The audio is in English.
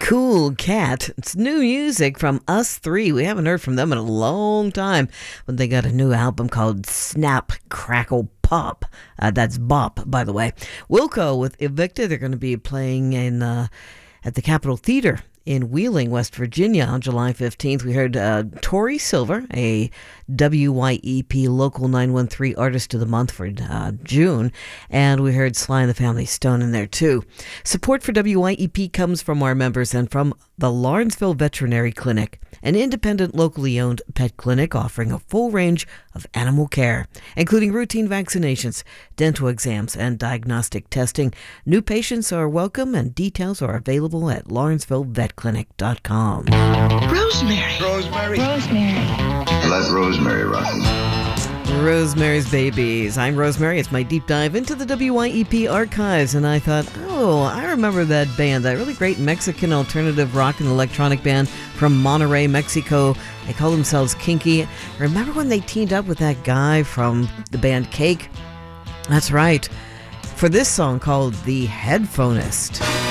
Cool Cat. It's new music from Us Three. We haven't heard from them in a long time, but they got a new album called Snap, Crackle, Pop. That's Bop, by the way. Wilco with Evicted. They're going to be playing at the Capitol Theater in Wheeling, West Virginia on July 15th. We heard Tori Silver, a WYEP Local 913 Artist of the Month for June, and we heard Sly and the Family Stone in there too. Support for WYEP comes from our members and from the Lawrenceville Veterinary Clinic, an independent, locally owned pet clinic offering a full range of animal care, including routine vaccinations, dental exams, and diagnostic testing. New patients are welcome, and details are available at lawrencevillevetclinic.com. Rosemary. Let Rosemary rock. Rosemary's Babies. I'm Rosemary. It's my deep dive into the WYEP archives, and I thought, I remember that band, that really great Mexican alternative rock and electronic band from Monterrey, Mexico. They call themselves Kinky. Remember when they teamed up with that guy from the band Cake? That's right. For this song called The Headphonist.